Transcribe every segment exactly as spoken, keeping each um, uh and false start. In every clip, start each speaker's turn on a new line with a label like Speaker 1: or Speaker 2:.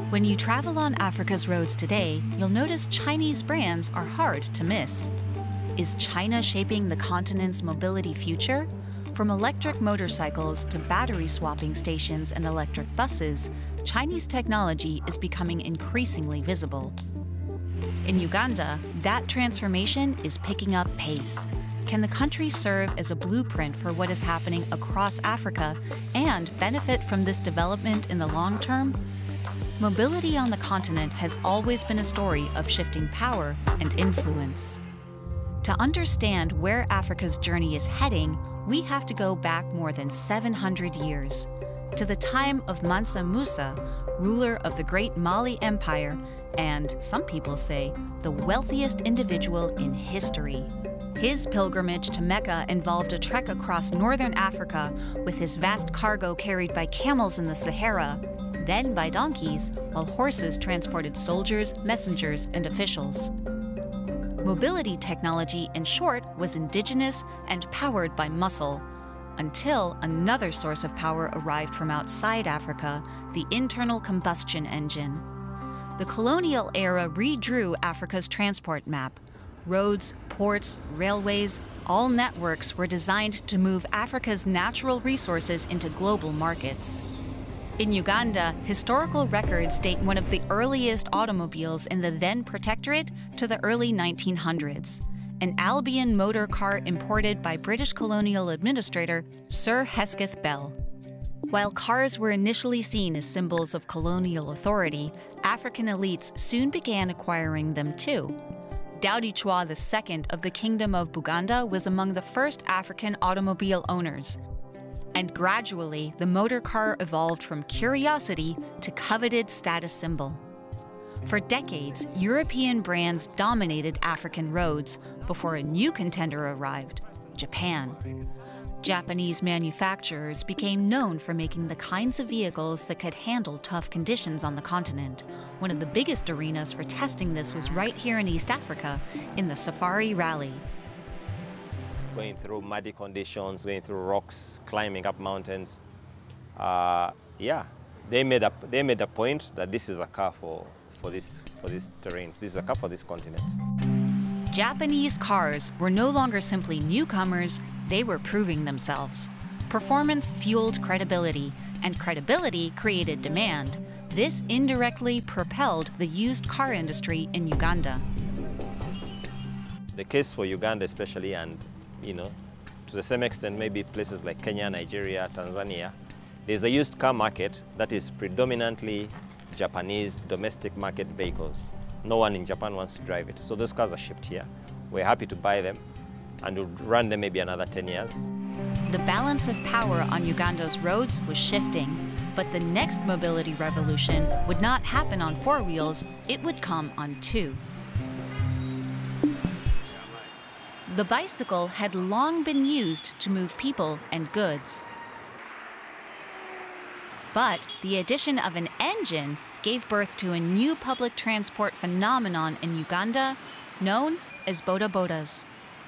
Speaker 1: When you travel on Africa's roads today, you'll notice Chinese brands are hard to miss. Is China shaping the continent's mobility future? From electric motorcycles to battery swapping stations and electric buses, Chinese technology is becoming increasingly visible. In Uganda, that transformation is picking up pace. Can the country serve as a blueprint for what is happening across Africa and benefit from this development in the long term? Mobility on the continent has always been a story of shifting power and influence. To understand where Africa's journey is heading, we have to go back more than seven hundred years, to the time of Mansa Musa, ruler of the great Mali Empire, and, some people say, the wealthiest individual in history. His pilgrimage to Mecca involved a trek across northern Africa with his vast cargo carried by camels in the Sahara, then by donkeys, while horses transported soldiers, messengers, and officials. Mobility technology, in short, was indigenous and powered by muscle, until another source of power arrived from outside Africa, the internal combustion engine. The colonial era redrew Africa's transport map. Roads, ports, railways, all networks were designed to move Africa's natural resources into global markets. In Uganda, historical records date one of the earliest automobiles in the then protectorate to the early nineteen hundreds, an Albion motor car imported by British colonial administrator Sir Hesketh Bell. While cars were initially seen as symbols of colonial authority, African elites soon began acquiring them too. Daudi Chwa the Second of the Kingdom of Buganda was among the first African automobile owners. And gradually, the motor car evolved from curiosity to coveted status symbol. For decades, European brands dominated African roads before a new contender arrived, Japan. Japanese manufacturers became known for making the kinds of vehicles that could handle tough conditions on the continent. One of the biggest arenas for testing this was right here in East Africa, in the Safari Rally.
Speaker 2: Going through muddy conditions, going through rocks, climbing up mountains. Uh, yeah, they made a they made a point that this is a car for for this for this terrain. This is a car for this continent.
Speaker 1: Japanese cars were no longer simply newcomers; they were proving themselves. Performance fueled credibility, and credibility created demand. This indirectly propelled the used car industry in Uganda.
Speaker 2: The case for Uganda, especially, and you know, to the same extent, maybe places like Kenya, Nigeria, Tanzania, there's a used car market that is predominantly Japanese domestic market vehicles. No one in Japan wants to drive it. So those cars are shipped here. We're happy to buy them and we'll run them maybe another ten years.
Speaker 1: The balance of power on Uganda's roads was shifting, but the next mobility revolution would not happen on four wheels, it would come on two. The bicycle had long been used to move people and goods. But the addition of an engine gave birth to a new public transport phenomenon in Uganda known as boda bodas.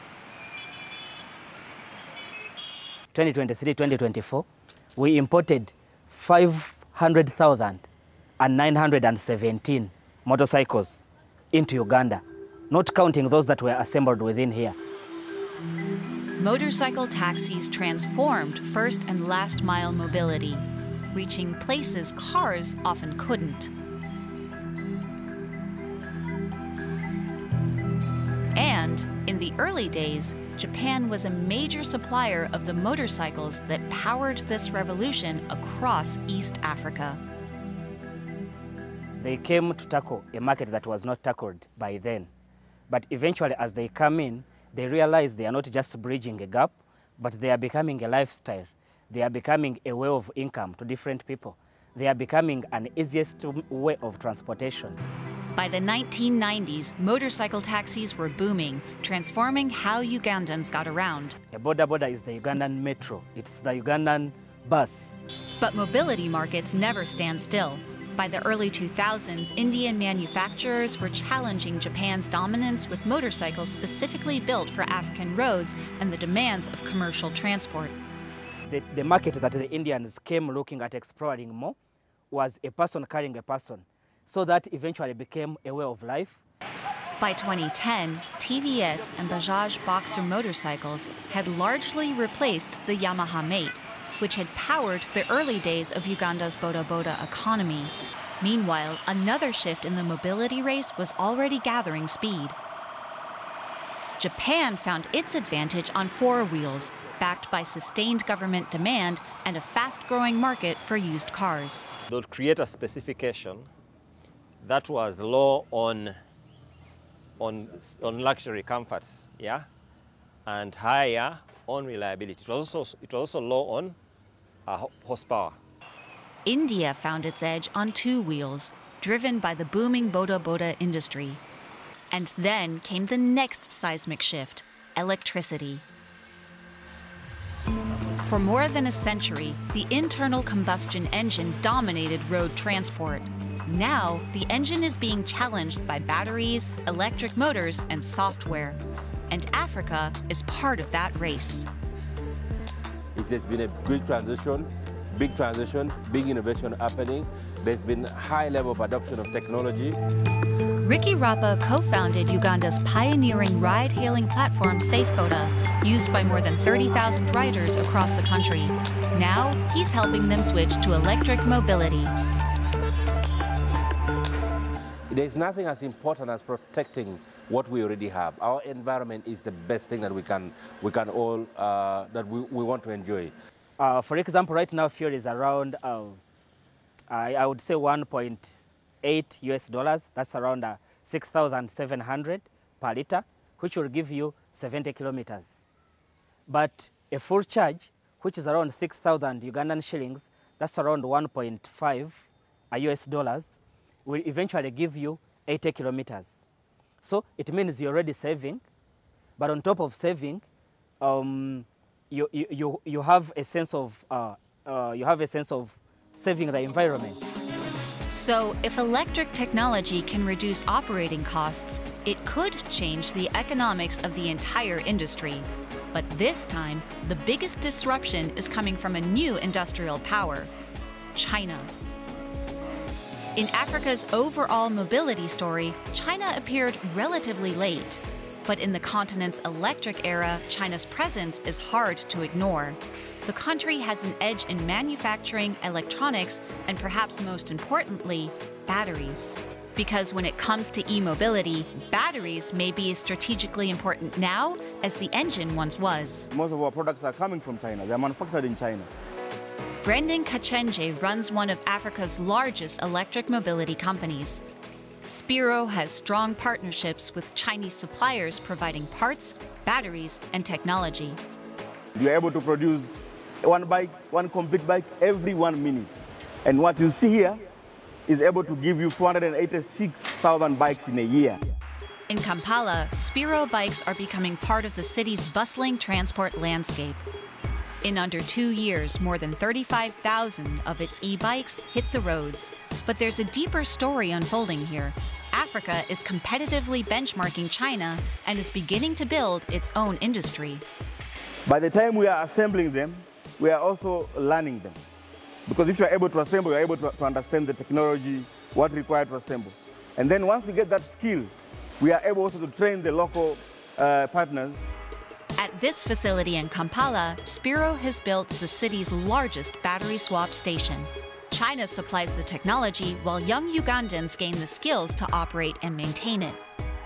Speaker 3: twenty twenty-three twenty twenty-four, we imported five hundred thousand nine hundred seventeen motorcycles into Uganda, not counting those that were assembled within here.
Speaker 1: Motorcycle taxis transformed first and last mile mobility, reaching places cars often couldn't. And in the early days, Japan was a major supplier of the motorcycles that powered this revolution across East Africa.
Speaker 3: They came to tackle a market that was not tackled by then. But eventually, as they come in, they realize they are not just bridging a gap, but they are becoming a lifestyle. They are becoming a way of income to different people. They are becoming an easiest way of transportation.
Speaker 1: By the nineteen nineties, motorcycle taxis were booming, transforming how Ugandans got around.
Speaker 3: A boda boda is the Ugandan metro. It's the Ugandan bus.
Speaker 1: But mobility markets never stand still. By the early two thousands, Indian manufacturers were challenging Japan's dominance with motorcycles specifically built for African roads and the demands of commercial transport.
Speaker 3: The, the market that the Indians came looking at exploring more was a person carrying a person. So that eventually became a way of life.
Speaker 1: By twenty ten, T V S and Bajaj Boxer motorcycles had largely replaced the Yamaha Mate, which had powered the early days of Uganda's Boda Boda economy. Meanwhile, another shift in the mobility race was already gathering speed. Japan found its advantage on four wheels, backed by sustained government demand and a fast-growing market for used cars.
Speaker 2: They'll create a specification that was low on, on, on luxury comforts, yeah, and higher on reliability. It was also, it was also low on uh, horsepower.
Speaker 1: India found its edge on two wheels, driven by the booming Boda Boda industry. And then came the next seismic shift, electricity. For more than a century, the internal combustion engine dominated road transport. Now, the engine is being challenged by batteries, electric motors, and software. And Africa is part of that race.
Speaker 4: It has been a great transition, big transition, big innovation happening. There's been a high level of adoption of technology.
Speaker 1: Ricky Rapa co-founded Uganda's pioneering ride-hailing platform SafeBoda, used by more than thirty thousand riders across the country. Now, he's helping them switch to electric mobility.
Speaker 4: There's nothing as important as protecting what we already have. Our environment is the best thing that we can, we can all, uh, that we, we want to enjoy.
Speaker 3: Uh, for example, right now fuel is around, uh, I, I would say one point eight U S dollars. That's around uh, six thousand seven hundred per liter, which will give you seventy kilometers. But a full charge, which is around six thousand Ugandan shillings, that's around one point five U S dollars, will eventually give you eighty kilometers. So it means you're already saving, but on top of saving, um, you, you, you, you have a sense of uh, uh, you have a sense of saving the environment.
Speaker 1: So, if electric technology can reduce operating costs, it could change the economics of the entire industry. But this time, the biggest disruption is coming from a new industrial power, China. In Africa's overall mobility story, China appeared relatively late. But in the continent's electric era, China's presence is hard to ignore. The country has an edge in manufacturing, electronics, and perhaps most importantly, batteries. Because when it comes to e-mobility, batteries may be as strategically important now as the engine once was.
Speaker 5: Most of our products are coming from China. They are manufactured in China.
Speaker 1: Brendan Kachenje runs one of Africa's largest electric mobility companies. Spiro has strong partnerships with Chinese suppliers providing parts, batteries, and technology.
Speaker 5: We are able to produce one bike, one complete bike, every one minute. And what you see here is able to give you four hundred eighty-six thousand bikes in a year.
Speaker 1: In Kampala, Spiro bikes are becoming part of the city's bustling transport landscape. In under two years, more than thirty-five thousand of its e-bikes hit the roads. But there's a deeper story unfolding here. Africa is competitively benchmarking China and is beginning to build its own industry.
Speaker 5: By the time we are assembling them, we are also learning them. Because if you are able to assemble, you are able to, to understand the technology, what required to assemble. And then once we get that skill, we are able also to train the local uh, partners.
Speaker 1: At this facility in Kampala, Spiro has built the city's largest battery swap station. China supplies the technology while young Ugandans gain the skills to operate and maintain it.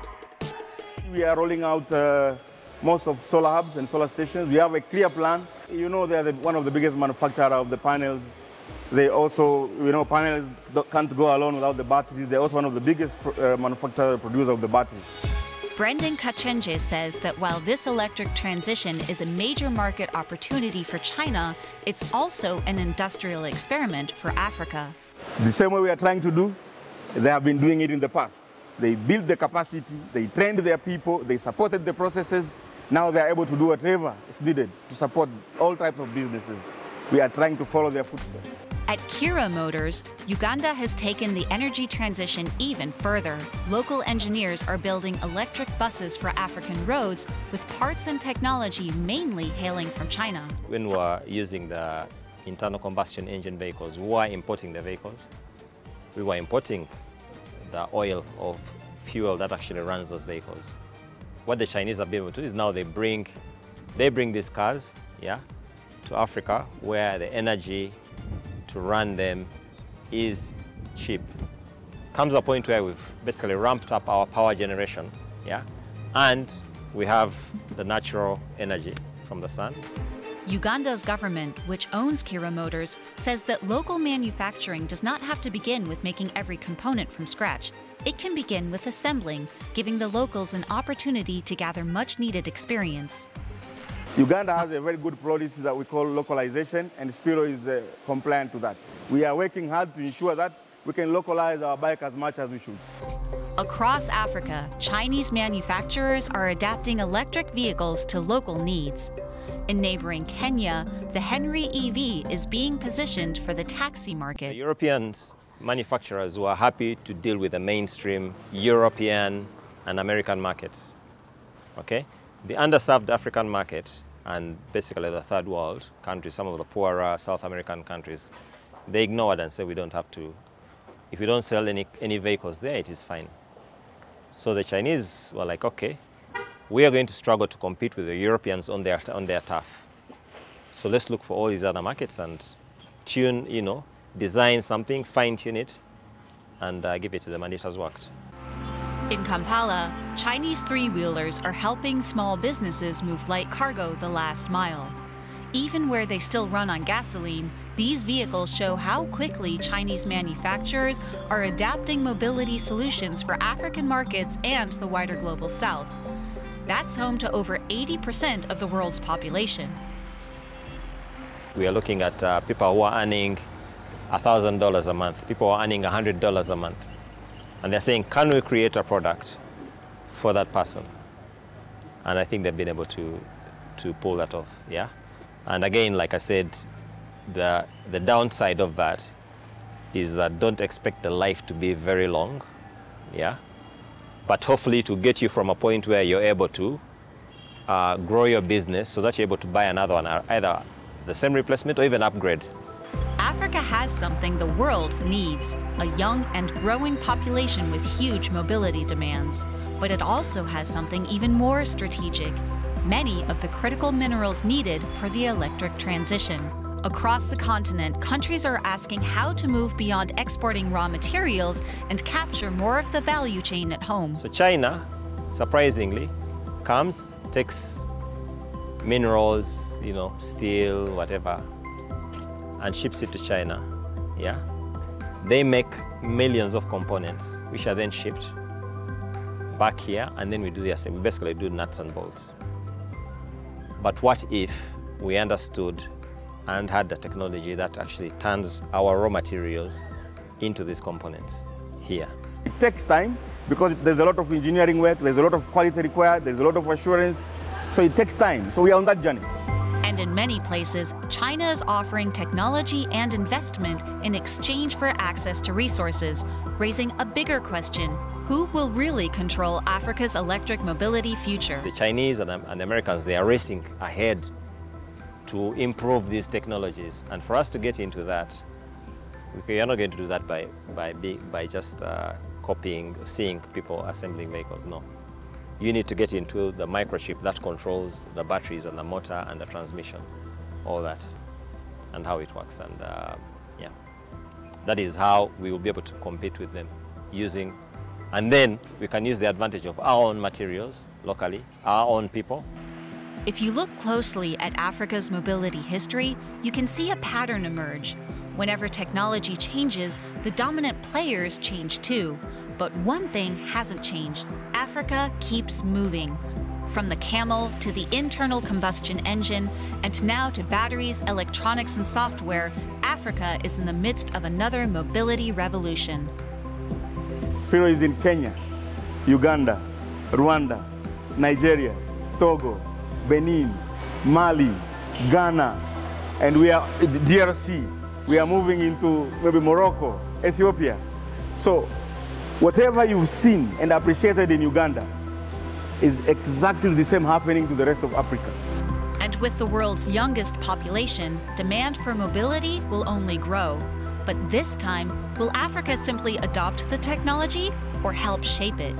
Speaker 5: We are rolling out uh, most of solar hubs and solar stations. We have a clear plan. You know, they are the, one of the biggest manufacturers of the panels. They also, you know, panels can't go alone without the batteries. They're also one of the biggest uh, manufacturer producer of the batteries.
Speaker 1: Brendan Kachenje says that while this electric transition is a major market opportunity for China, it's also an industrial experiment for Africa.
Speaker 5: The same way we are trying to do, they have been doing it in the past. They built the capacity, they trained their people, they supported the processes. Now they are able to do whatever is needed to support all types of businesses. We are trying to follow their footsteps.
Speaker 1: At Kira Motors, Uganda has taken the energy transition even further. Local engineers are building electric buses for African roads with parts and technology mainly hailing from China.
Speaker 2: When we were using the internal combustion engine vehicles, we were importing the vehicles. We were importing the oil or fuel that actually runs those vehicles. What the Chinese have been able to do is now they bring, they bring these cars, yeah, to Africa, where the energy to run them is cheap. Comes a point where we've basically ramped up our power generation, yeah, and we have the natural energy from the sun.
Speaker 1: Uganda's government, which owns Kira Motors, says that local manufacturing does not have to begin with making every component from scratch. It can begin with assembling, giving the locals an opportunity to gather much-needed experience.
Speaker 5: Uganda has a very good policy that we call localization, and Spiro is uh, compliant to that. We are working hard to ensure that we can localize our bike as much as we should.
Speaker 1: Across Africa, Chinese manufacturers are adapting electric vehicles to local needs. In neighboring Kenya, the Henry E V is being positioned for the taxi market.
Speaker 2: The European manufacturers were happy to deal with the mainstream European and American markets. Okay? The underserved African market and basically the third world countries, some of the poorer South American countries, they ignored and said we don't have to, if we don't sell any, any vehicles there, it is fine. So the Chinese were like, okay, we are going to struggle to compete with the Europeans on their, on their turf. So let's look for all these other markets and tune, you know, design something, fine-tune it, and uh, give it to them, and it has worked.
Speaker 1: In Kampala, Chinese three-wheelers are helping small businesses move light cargo the last mile. Even where they still run on gasoline, these vehicles show how quickly Chinese manufacturers are adapting mobility solutions for African markets and the wider global south. That's home to over eighty percent of the world's population.
Speaker 2: We are looking at uh, people who are earning one thousand dollars a month, people who are earning one hundred dollars a month. And they're saying, can we create a product for that person? And I think they've been able to, to pull that off, yeah? And again, like I said, the, the downside of that is that don't expect the life to be very long, yeah? But hopefully to get you from a point where you're able to uh, grow your business so that you're able to buy another one, either the same replacement or even upgrade.
Speaker 1: Africa has something the world needs, a young and growing population with huge mobility demands. But it also has something even more strategic, many of the critical minerals needed for the electric transition. Across the continent, countries are asking how to move beyond exporting raw materials and capture more of the value chain at home.
Speaker 2: So China, surprisingly, comes, takes minerals, you know, steel, whatever, and ships it to China, yeah? They make millions of components, which are then shipped back here, and then we do the assembly. We basically do nuts and bolts. But what if we understood and had the technology that actually turns our raw materials into these components here?
Speaker 5: It takes time because there's a lot of engineering work, there's a lot of quality required, there's a lot of assurance, so it takes time. So we are on that journey.
Speaker 1: And in many places, China is offering technology and investment in exchange for access to resources, raising a bigger question: who will really control Africa's electric mobility future?
Speaker 2: The Chinese and, and the Americans, they are racing ahead to improve these technologies. And for us to get into that, we are not going to do that by, by, by just uh, copying, seeing people assembling vehicles, no. You need to get into the microchip that controls the batteries and the motor and the transmission, all that, and how it works. And uh, yeah, that is how we will be able to compete with them using, and then we can use the advantage of our own materials locally, our own people.
Speaker 1: If you look closely at Africa's mobility history, you can see a pattern emerge. Whenever technology changes, the dominant players change too. But one thing hasn't changed. Africa keeps moving. From the camel to the internal combustion engine, and now to batteries, electronics, and software, Africa is in the midst of another mobility revolution.
Speaker 5: Spiro is in Kenya, Uganda, Rwanda, Nigeria, Togo, Benin, Mali, Ghana, and we are D R C. We are moving into maybe Morocco, Ethiopia. So whatever you've seen and appreciated in Uganda is exactly the same happening to the rest of Africa.
Speaker 1: And with the world's youngest population, demand for mobility will only grow. But this time, will Africa simply adopt the technology or help shape it?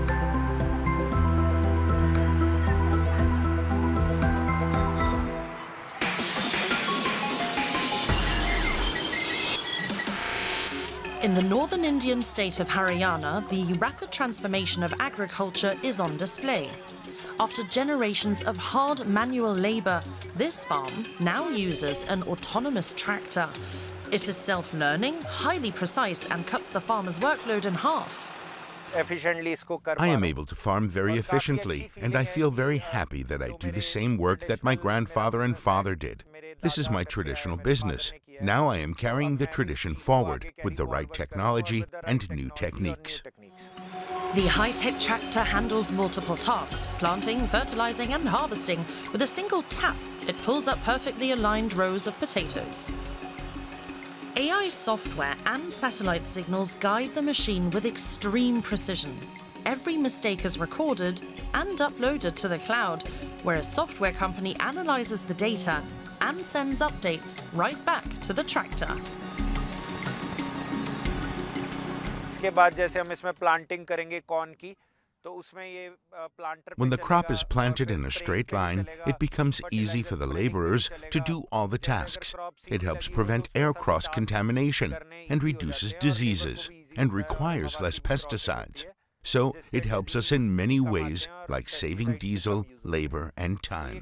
Speaker 6: In the northern Indian state of Haryana, the rapid transformation of agriculture is on display. After generations of hard manual labor, this farm now uses an autonomous tractor. It is self-learning, highly precise, and cuts the farmer's workload in half.
Speaker 7: I am able to farm very efficiently, and I feel very happy that I do the same work that my grandfather and father did. This is my traditional business. Now I am carrying the tradition forward with the right technology and new techniques.
Speaker 6: The high-tech tractor handles multiple tasks, planting, fertilizing, and harvesting. With a single tap, it pulls up perfectly aligned rows of potatoes. A I software and satellite signals guide the machine with extreme precision. Every mistake is recorded and uploaded to the cloud, where a software company analyzes the data and sends updates right back to the tractor.
Speaker 7: When the crop is planted in a straight line, it becomes easy for the laborers to do all the tasks. It helps prevent air cross-contamination and reduces diseases and requires less pesticides. So it helps us in many ways, like saving diesel, labor, and time.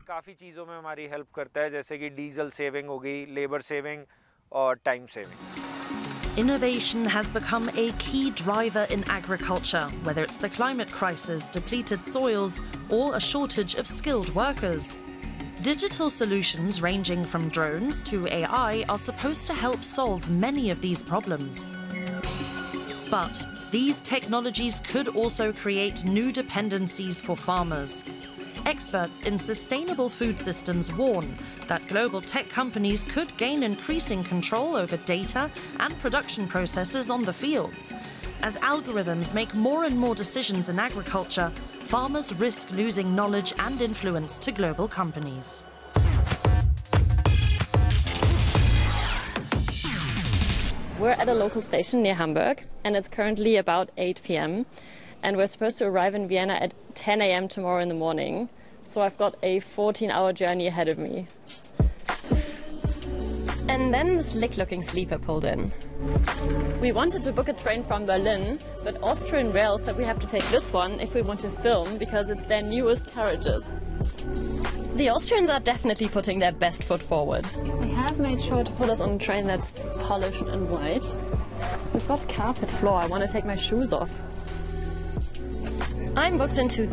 Speaker 6: Innovation has become a key driver in agriculture, whether it's the climate crisis, depleted soils, or a shortage of skilled workers. Digital solutions ranging from drones to A I are supposed to help solve many of these problems. But these technologies could also create new dependencies for farmers. Experts in sustainable food systems warn that global tech companies could gain increasing control over data and production processes on the fields. As algorithms make more and more decisions in agriculture, farmers risk losing knowledge and influence to global companies.
Speaker 8: We're at a local station near Hamburg, and it's currently about eight p m and we're supposed to arrive in Vienna at ten a m tomorrow in the morning. So I've got a fourteen hour journey ahead of me. And then the slick-looking sleeper pulled in. We wanted to book a train from Berlin, but Austrian Rail said we have to take this one if we want to film, because it's their newest carriages. The Austrians are definitely putting their best foot forward. They have made sure to put us on a train that's polished and white. We've got carpet floor. I want to take my shoes off. I'm booked into